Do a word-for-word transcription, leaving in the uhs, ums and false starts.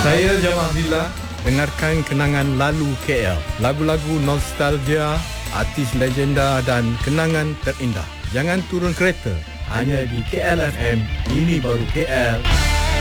Saya Jamal Abdillah. Dengarkan kenangan lalu K L. Lagu-lagu nostalgia, artis legenda dan kenangan terindah. Jangan turun kereta. Hanya di K L F M. Ini baru K L.